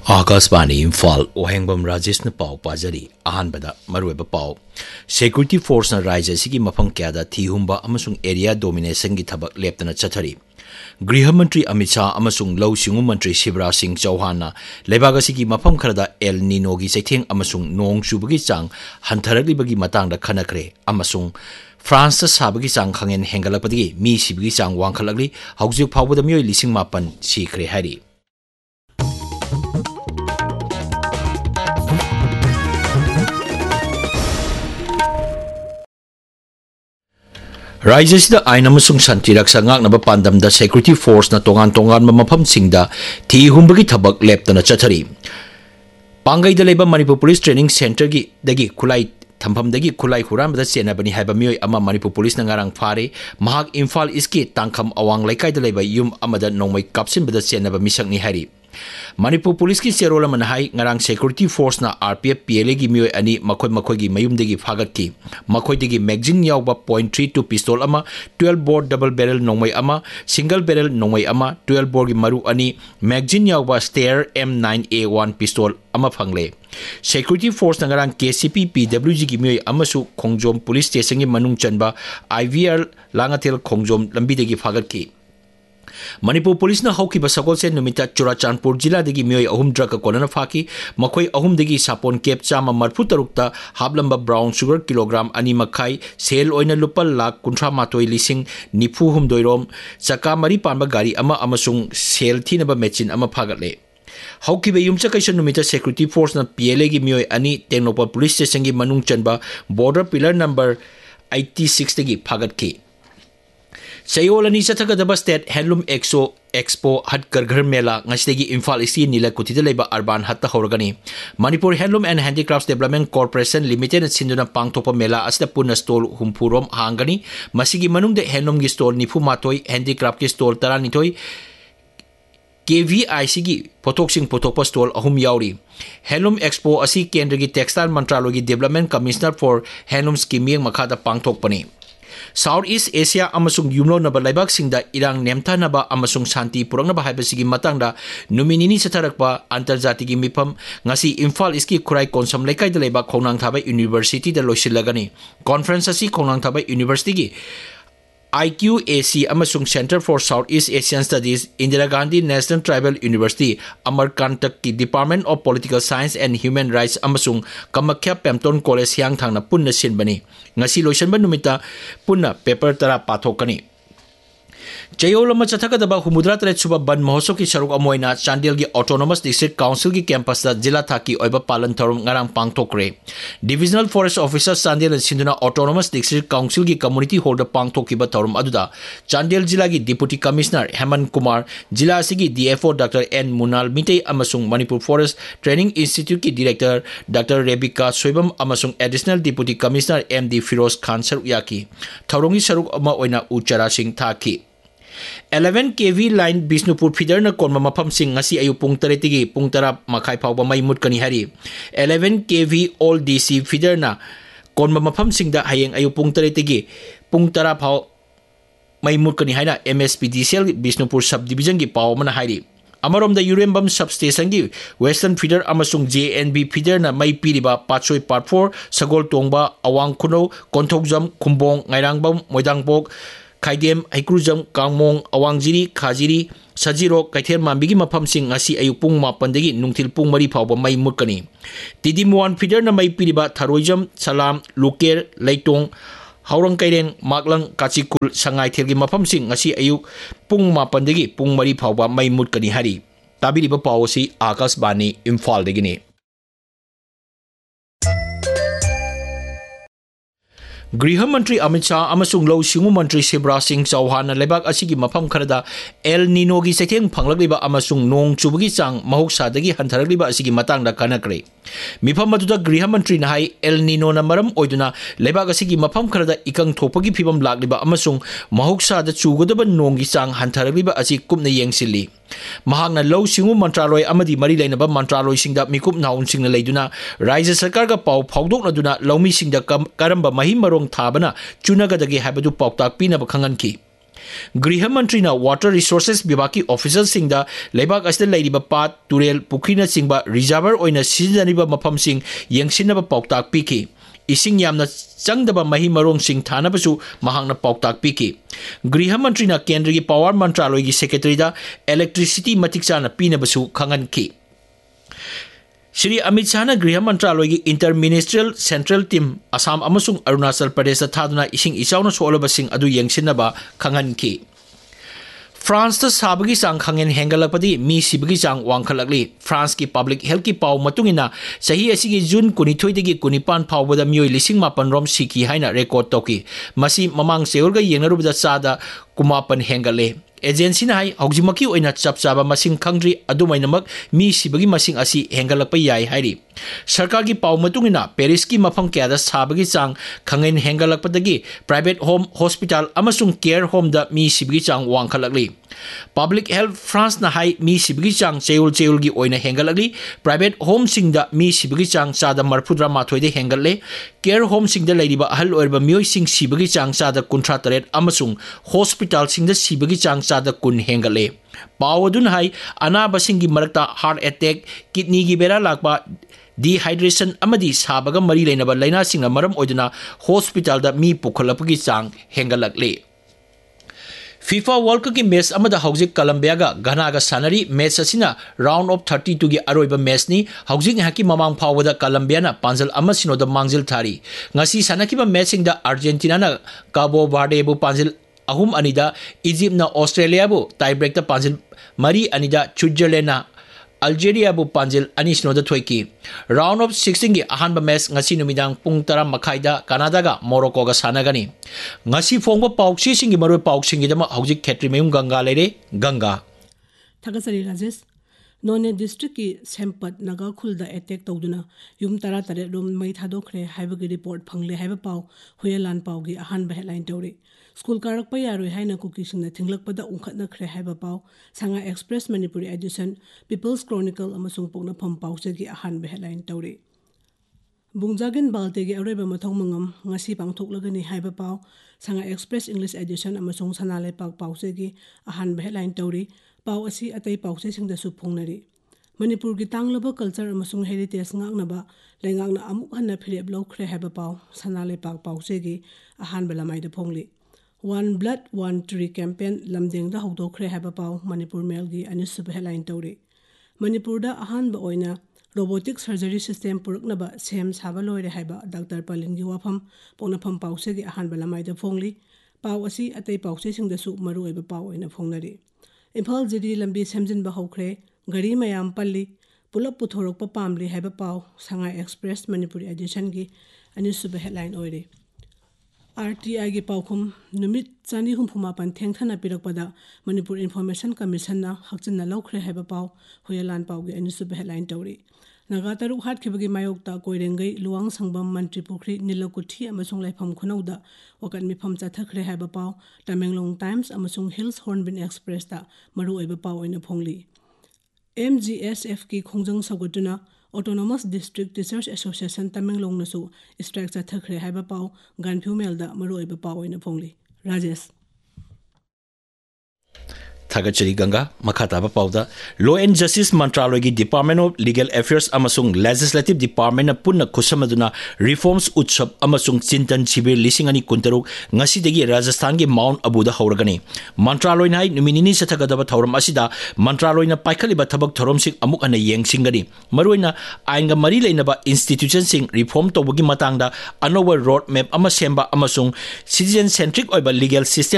आकाशवाणी इम्फाल ओहेंगबम राजेश पाव पाजरी अहानबदा मरुएब पाव security force राज्य की मफम क्या थीहुंबा एरिया डोमिनेशन की थबक लेपतना चथरी गृह मंत्री अमित शाह लौ सिंगु मंत्री शिवराज सिंह चौहान लेबाग की मफम खरदा एल नीनो की चैथेंग नोंग चुबगी चांग हंथरगलिबगी मतांगदा खनखरे फ्रांस साबगी चांग खंगेन हेंगलपदगी मी सिबगी चांग वांखलगली हौजिक फावबदा मियोय लिसिंग मापन सिखरे हारी राज्य आइन शांति रक्षा पांदम सिक्योरिटी फोर्स तोान तोान मफम थी हुंबगी थबक लेपतना चथरी पांगईद मणिपुर पुलिस ट्रेनिंग सेंटर की खुलाई थम्फमदगी खुलाई हुरानबदा चेनबनी हाइबा मियोय अमा मणिपुर पुलिस नंगारंग फारे महाक इम्फाल ईस्टकी तांखम अवांग लैकाइद लैबा युम अमदा नोंमै कापसिनबदा चेनबा मिसकनी हारी मणिपुर पुलिस की चेरोल अमना हाई ngarang सिक्योरिटी फोर्स ना आरपीएफ पीएलए की मियोय अनि मखोय मखोय की मयुमदगी फागतकी मखोयदगी मैगजीन यावबा .32 पिस्तौल अमा 12 बोर डबल बैरल नोंमै अमा सिंगल बैरल नोंमै अमा 12 बोर की मरु अनि मैगजीन यावबा स्टेयर M9A1 पिस्तौल अमा फंगले सिक्योरिटी फोर्स नंगारंग केसीपी पीडब्ल्यूजी की मियोय अमसु खोंगजोम पुलिस स्टेशन की मनुंग चनबा आईवीआर लांगाथेल खोंगजोम लंबीदगी फागतकी मणिपुर पुलिस हौकिब सगोल से नुमित चुराचांदपुर जिला मियोय अहुम drug कोनना फाकी मखोय अहुम सापोन cap Chama मरफु तरुक्ता हाबलंबा brown sugar kilogram अनि मखाई सेल ओइना लुपा लाख 1,93,000 चका मरी पानबा गाड़ी अमा अमसुंग सेल थीनबा मेचिन अमा फागतले हौकिब युमचा कैसन नुमित सिक्योरिटी फोर्स पीएलए की मियोय अनि टेक्नोपल पुलिस स्टेशन की मनुंग चनबा border pillar number 86 दगी फागतकी चयोलनी चथगदब state handloom expo हटकर मेला इम्फाल इसी नीलकुथी अर्बान हत्ता होरगनी Manipur handloom and handicraft development corporation limited सिंधुना पांगथोप मेला असिदा पुनः स्टॉल हुंफुरोम हांगनी मसिगी मनुंग हैंडलूम की स्टॉल 94 हैंडीक्राफ्ट की स्टॉल 12 KVIC की पोथोक्सिंग पोथोप स्टॉल अहुम यावरी हैंडलूम एक्सपो असी केंद्र की टेक्सटाइल मंत्रालय की development commissioner for handloom skimming मखादा पांगथोपनी south east Asia अमसुंग युमलोनबा लैबाकसिंगदा इरांग नेमथानबा अमसुंग Shanti पुरंगनबा हाइबसिगी मतंगदा नुमिनिनी सथरकबा अंतर्जातीय मिफम ngasi Imphal इसकी खुराई कोनसम लेकाइदा लेबा खोंनांग थाबा यूनिवर्सिटी दा लोइसिलगनी कॉन्फ्रेंस असि खोंनांग थाबा यूनिवर्सिटी की IQAC अमसुंग centre for south east Asian studies Indira Gandhi national tribal university अमरकांतक की department of political science and human rights अमसुंग Kamakhya पेम्टोन college हियांगथांगना पुन्ना सिनबनी ngasi loisanba numita punna paper tara pathokani चयोलम चथगदब 73 सुबह बन महोत्सव की सरुक अमोइना चांडिल की ऑटोनोमस डिस्ट्रिक्ट काउंसिल की कैंपस जिला थाकी ओइबा पालन थरम ngarang पांगथोकरे divisional forest officer Chandil सिंधुना autonomous district council की कम्युनिटी हॉल पांगथोकिबा थरम अदुदा चांडिल जिला की डिप्यूटी कमिश्नर हेमंत कुमार जिला की DFO डॉक्टर एन मुनाल मिटे अमसुंग मणिपुर फॉरेस्ट ट्रेनिंग इंस्टीट्यूट की director doctor Rebecca Soibam अमसुंग additional deputy commissioner MD Firoz Khan सरुयाकी थरंगी सरुक अमा ओइना उचरा सिंह थाकी 11 KV लाइन बिष्णुपुर फीडर न कोन मफम Singh ngasi ayu pung 3 gi pung 10 makhai phawba mai mutkani hari 11 KV all DC feeder na kon mafam sing da hayeng ayu pung 3 gi pung 10 phaw mai mutkani haina MSPDCL Bishnupur sub division की पाव मन हाइरी अमरोम the यूरेम्बम sub station की western feeder अमसुंग JNB feeder ना मई पीरिबा पाचोई part 4 Sagol तोंगबा अवांग खुनो कोंथोगजम खुंबोंग ngairangbam मोइदांगबोक खाइदेम हैक्रुजम कांगमोंग अवांगजिरी खाजिरी सजिरो कैथेर मांबिगी मफमसिंग ngasi अयु पुंग 8 दगी नुंगथिल पुंग 4 फावबा मई मुकनी तिदिमवान feeder ना मई पीरिबा थारोइजम सलाम लुकेर लैतोंग हाउरंग Karen माकलंग काचिकुल संगाइथेल की मफमसिंग ngasi अयु पुंग 8 दगी पुंग 4 फावबा मई मुकनी हारी ताबिरिबा पावसी आकाशवाणी इम्फाल दगिनी गृह मंत्री अमित शाह अमसुंग लौ सिंगु मंत्री शिवराज सिंह चौहान लेबाक असिगी मफम खरदा एल नीनो की सेथेंग फंगलगलिबा अमसुंग नोंग चुबगी चांग महौसादगी हंथरगलिबा असिगी मतंगदा कनकरे मिफम मदुदा गृह मंत्री नाहाई एल नीनो न मरम ओइदुना लेबाक असिगी मफम खरदा इकंग थोपगी फिबम लागलिबा अमसुंग महौसाद चुगदब नोंगी चांग हंथरगलिबा असि कुपना येंगसिली महांगना लौ सिंगु मंत्रालय अमदी मरी लेनबा मंत्रालय सिंगदा मिकुप नाउन सिंगना लेदुना राज्य सरकार का पाव फाउदोकनदुना लौमी सिंगदा करंबा मही मरोंग थाबना चुनगदगे हाबदु पाउताक पिनब खंगनकी गृह मंत्री वाटर रिसोर्सेस विभाग की ऑफिसर सिंह लेबाक असिदा लेरिबा पात तुरेल पुखरीना चिंबा रिजर्वर ओइना सिजनिबा मफमसिंग यंगसिनबा पाउताक पीकी इसिंग यामना चंगदबा मही मरोंग सिंह थानबसु महांगना पाउताक पीकी गृह मंत्री केंद्र की पावर मंत्रालय की सेक्रेटरी इलेक्ट्रिसिटी मतिक चाना पीनबसु खंगनकी श्री अमित शाह गृह मंत्रालय की inter ministerial central team Assam अमसुंग Arunachal Pradesh थादुना इसिंग इचाउना सोलबसिंग अदु यंगसिनबा खंगनकी फ्रांस साबगी चांग खंगेन हेंगलपदी मी सिबगी चांग वांखलकली फ्रांस की पब्लिक हेल्थ की पाव मतुंगिना सही असिगी जून 19 कुनिपान फावबदा मियोय लिसिंग मापन रोम सिकी हाइना रेकॉर्ड तौकी मसी ममांग सेउरगा येंगनरुबदा चादा कुमापन हेंगले एजेंसी हाई हौजिमकी ओइना चप चाबा मसिंग खंग्री अदुमैनमक मी सिबगी मसिंग असी हेंगलप याई हाइरी सरकार की पाव मतुंगिना पेरिस की मफम क्यादा साबगी चांग खंगेन हेंगलपदगी private home hospital अमसुंग care home दा मी सिबगी चांग वांखलकली पब्लिक हेल्थ फ्रांस ना हाई मी सिबगी चांग चेउल की ओइना हेंगलकली प्राइवेट होम सिंग दा मी सिबगी चांग चादा मरफुद्रा माथोइदे हेंगलले केयर होम सिंग दा लेरिबा अहल ओइरबा मियोय सिंग सिबगी चांग चादा 38 अमसुंग हॉस्पिटल सिंग दा सिबगी चांग चादा 10 हेंगले पावदुन हाई अनाबसिंग की मरकता हार्ट अटैक किडनी की बेरा लाकबा डिहाइड्रेशन अमदी साबगा मरी लेनबा लाइना सिंगना मरम ओइदना हॉस्पिटल दा मी पुखलपगी चांग हेंगलकले फीफा वर्ल्ड कप की मैच अमदा हौजिक कोलंबिया गा घना गा सानरी मैच असिना राउंड ऑफ 32 की अरोइबा मैच नि हौजिक हाकी ममांग फावदा कोलंबिया ना पांजल अमसिनो दा मांगजिल थारी ngasi sanakiba मैच सिंग दा अर्जेंटीना ना काबो वर्डे बु पांजल अहुम अनिदा इजिप्ट ना ऑस्ट्रेलिया बु टाई ब्रेक दा पांजल मरी अनिदा स्विट्जरलैंड ना अल्जेरिया बु पांजल अनिसनो दा थोइकी राउंड ऑफ 16 की अहानबा मैच ngasi नुमिदांग पुंग 10 मखाइदा कनाडा गा मोरोको गा सानागनी ngasi फोंगबा पाउक्सी सिंगी मरोय पाउक्सिंगी दमा हौजिक खेत्रीमयुम गंगा लेरे गंगा थगसरी राजेश नोने डिस्ट्रिक्ट की सेम्पत नगा खुलदा अटैक तौदुना युम 13 रोम मई थादोखरे हाइबगी रिपोर्ट फंगले हाइबा पाउ हुयलान पाउगी अहानबा हेडलाइन तौरे स्कूल कारकपा यारोय हाइना कुकीसिंगना थिंगलकपदा उंखतनखरे हाइबा पाउ सांगा express Manipuri addition peoples Chronicle अमसुंग पोंगनाफम पाउचेगी अहानबा headline तौरे बुंजागिन बाल्टेगी अरोइबा मथौं मंगम ngasi पांगथोकलगनी हाइबा पाउ सांगा एक्सप्रेस इंग्लिश एडिशन अमसुंग सनाले पाक पाउचेगी अहानबा हेडलाइन तौरे पाउ असी अतै पाउचेसिंगदसु फोंगनरी मणिपुर की तांगलबा कल्चर अमसुंग हेरिटेज ngaknaba लेंगांगना अमुक हन्ना फिरेब लौखरे हाइबा पाउ सनाले पाक पाउचेगी अहानबा लमाइदा फोंगली one blood one tree campaign लमदेंगदा हौदोखरे हाइबा पाउ Manipur मेलगी अनिसुब headline तौरे मणिपुरदा अहानबा ओइना robotic surgery system पुरकनबा same साबा लोइरे हाइबा डॉक्टर पलिंगी वाफम पोंगनाफम पाउसेगी अहानबा लमाइदा फोंगली पाउ असी अतै पाउसेसिंगदसु मरुओइबा पाउ ओइना फोंगनरी इम्फाल जिरी लंबी सेमजिनबा हौखरे गरी मयाम पल्ली पुलप पुथोरकपा पामली हाइबा पाउ सांगा एक्सप्रेस मणिपुरी एडिशन की अनिसुब हेडलाइन ओइरे RTI की पाउखुम नुमित 464 थेंगथना पिरकपदा मणिपुर इन्फॉर्मेशन कमीशन ना हक्चना लौखरे हाइबा पाउ हुयलान पाउगी अनिसुब हेडलाइन तौरी नगा तरुक हाटखिबगी मायोक्ता कोइरेंगै लुवांग संगबम मंत्री पुखरी नीलकुठी अमसुंग लाइफम खुनौदा वकन मिफम चाथखरे हाइबा पाउ Tamenglong times अमसुंग hills hornbill express ता मरु ओइबा पाउ ओइना फोंगली MGSF की खोंजंग सगुतुना autonomous district teachers association Tamenglong नसु strike चाथखरे हाइबा पाउ गानफ्यू मेलदा मरु ओइबा पाउ ओइना फोंगली Rajesh थागचरी Ganga मखाताबा पाउदा law and justice मंत्रालय की department of legal affairs अमसुंग legislative department पुनः खुसमदुना रिफॉर्म्स उत्सव अमसुंग चिंतन शिविर 2023 ngasiदगी राजस्थान के माउंट अबूदा हौरगनी मंत्रालय नाइ नुमिनिनी सथगदबा थौरम असिदा मंत्रालय ना पाइखलिबा थबक थौरम सिंग अमुक अने येंगसिंगनी मरुइना आइनगा मरी लेनबा इंस्टीट्यूशन सिंग रिफॉर्म तौबगी मतंगदा अनोवर रोड मैप अमा सेंबा अमसुंग सिटीजन सेंट्रिक ओइबा लीगल सिस्टम